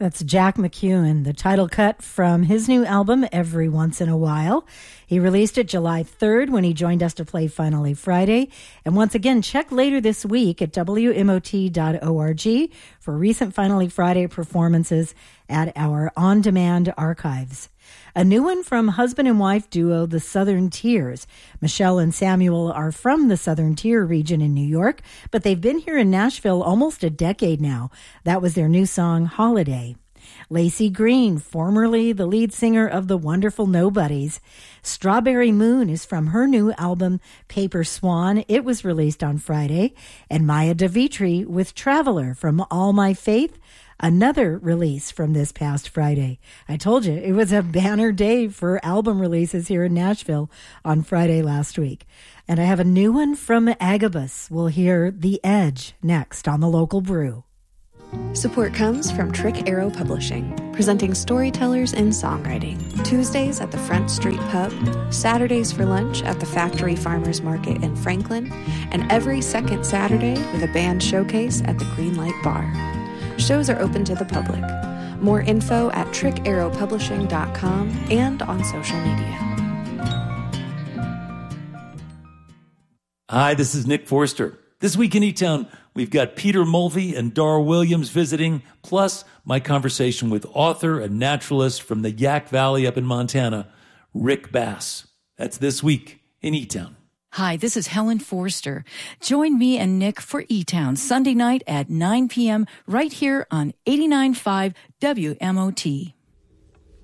That's Jack McEwen, the title cut from his new album, Every Once in a While. He released it July 3rd when he joined us to play Finally Friday. And once again, check later this week at WMOT.org for recent Finally Friday performances at our on-demand archives. A new one from husband and wife duo, the Southern Tiers. Michelle and Samuel are from the Southern Tier region in New York, but they've been here in Nashville almost a decade now. That was their new song, Holiday. Lacey Green, formerly the lead singer of the Wonderful Nobodies. Strawberry Moon is from her new album, Paper Swan. It was released on Friday. And Maya DeVitri with Traveler from All My Faith, another release from this past Friday. I told you, it was a banner day for album releases here in Nashville on Friday last week. And I have a new one from Agabus. We'll hear The Edge next on The Local Brew. Support comes from Trick Arrow Publishing, presenting storytellers in songwriting. Tuesdays at the Front Street Pub, Saturdays for lunch at the Factory Farmers Market in Franklin, and every second Saturday with a band showcase at the Greenlight Bar. Shows are open to the public. More info at trickarrowpublishing.com and on social media. Hi, this is Nick Forster. This week in E-Town, we've got Peter Mulvey and Dar Williams visiting, plus my conversation with author and naturalist from the Yak Valley up in Montana, Rick Bass. That's this week in E-Town. Hi, this is Helen Forster. Join me and Nick for E-Town Sunday night at 9 p.m. right here on 89.5 WMOT.